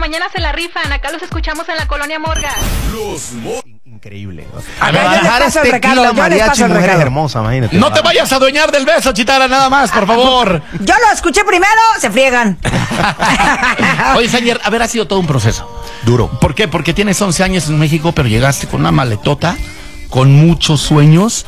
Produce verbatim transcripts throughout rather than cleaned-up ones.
mañana se la rifan. Acá los escuchamos en la colonia Morga. Los Mo... Increíble. A ver, Guadalajara es tequila, mariachi, mujeres hermosas, imagínate. No te vayas a adueñar del beso, Chitara, nada más, por favor. Yo lo escuché primero, se friegan. Oye, Sañer, a ver, ha sido todo un proceso. Duro. ¿Por qué? Porque tienes once años en México, pero llegaste con una maletota, con muchos sueños.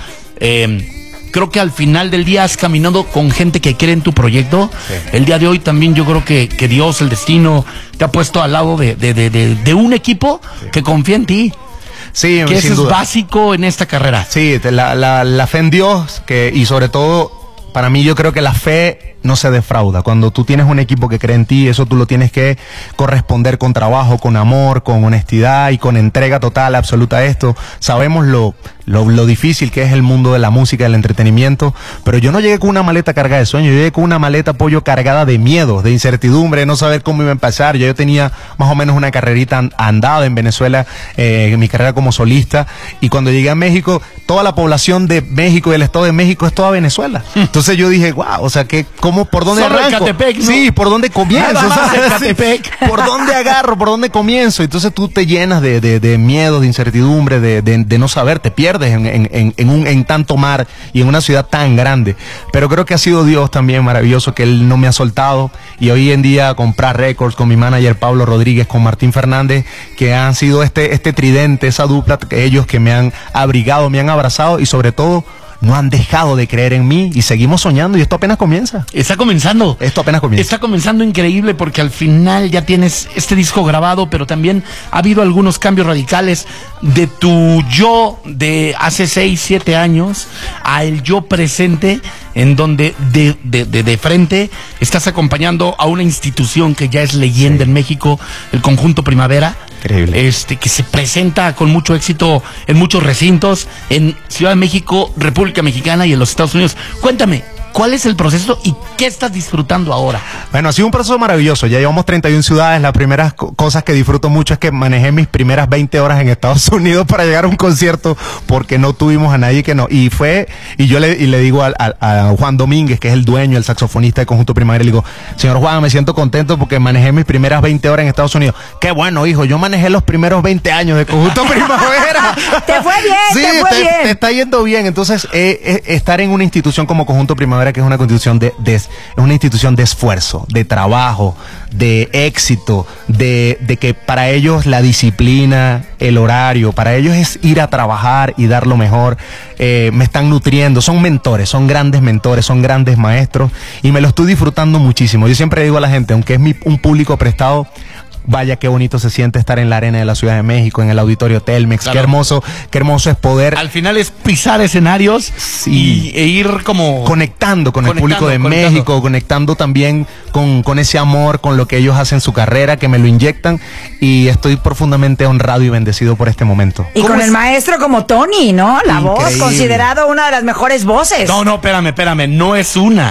Eh, creo que al final del día has caminado con gente que cree en tu proyecto. Sí. El día de hoy también yo creo que, que Dios, el destino, te ha puesto al lado de, de, de, de, de un equipo sí. que confía en ti. Sí, que sin eso duda. Es básico en esta carrera. Sí, la, la, la fe en Dios que, y sobre todo, para mí yo creo que la fe no se defrauda. Cuando tú tienes un equipo que cree en ti, eso tú lo tienes que corresponder con trabajo, con amor, con honestidad y con entrega total, absoluta a esto. Sabemos lo, lo, lo difícil que es el mundo de la música, del entretenimiento, pero yo no llegué con una maleta cargada de sueños, yo llegué con una maleta, pollo, cargada de miedos, de incertidumbre, no saber cómo iba a empezar. Ya yo tenía más o menos una carrerita andada en Venezuela, eh, mi carrera como solista, y cuando llegué a México, toda la población de México y del Estado de México es toda Venezuela. Entonces yo dije, wow, o sea, que ¿cómo, por dónde Solo arranco? Ecatepec, ¿no? Sí, ¿por dónde comienzo? Nada más ¿sabes? Ecatepec. ¿Por dónde agarro? ¿Por dónde comienzo? Entonces tú te llenas de, de, de miedo, de incertidumbre, de, de, de no saber, te pierdes en, en, en, un, en tanto mar y en una ciudad tan grande. Pero creo que ha sido Dios también maravilloso, que Él no me ha soltado, y hoy en día con Pras Records, con mi manager Pablo Rodríguez, con Martín Fernández, que han sido este, este tridente, esa dupla, que ellos que me han abrigado, me han abrazado y sobre todo no han dejado de creer en mí, y seguimos soñando, y esto apenas comienza. Está comenzando. Esto apenas comienza. Está comenzando increíble, porque al final ya tienes este disco grabado, pero también ha habido algunos cambios radicales de tu yo de hace seis, siete años a el yo presente, en donde de, de, de, de frente estás acompañando a una institución que ya es leyenda sí. en México, el Conjunto Primavera. Increíble. Este, que se presenta con mucho éxito en muchos recintos, en Ciudad de México, República Mexicana y en los Estados Unidos. Cuéntame, ¿cuál es el proceso y qué estás disfrutando ahora? Bueno, ha sido un proceso maravilloso. Ya llevamos treinta y una ciudades. Las primeras co cosas que disfruto mucho es que manejé mis primeras veinte horas en Estados Unidos para llegar a un concierto, porque no tuvimos a nadie que no. Y fue, y yo le, y le digo a, a, a Juan Domínguez, que es el dueño, el saxofonista del Conjunto Primavera, le digo, señor Juan, me siento contento porque manejé mis primeras veinte horas en Estados Unidos. Qué bueno, hijo, yo manejé los primeros veinte años de Conjunto Primavera. Te fue bien, sí, te fue te, bien. te está yendo bien. Entonces, eh, eh, estar en una institución como Conjunto Primavera, que es una institución de, de, es una institución de esfuerzo, de trabajo, de éxito, de, de que para ellos la disciplina, el horario, para ellos es ir a trabajar y dar lo mejor. Eh, me están nutriendo, son mentores, son grandes mentores, son grandes maestros, y me lo estoy disfrutando muchísimo. Yo siempre digo a la gente, aunque es mi, un público prestado, vaya qué bonito se siente estar en la arena de la Ciudad de México, en el auditorio Telmex. Claro. Qué hermoso, qué hermoso es poder. Al final es pisar escenarios sí. y, e ir como conectando con conectando, el público de conectando. México, conectando también con, con ese amor, con lo que ellos hacen en su carrera, que me lo inyectan, y estoy profundamente honrado y bendecido por este momento. Y con es? el maestro como Tony, ¿no? La Increíble. voz, considerado una de las mejores voces. No, no, espérame, espérame, no es una.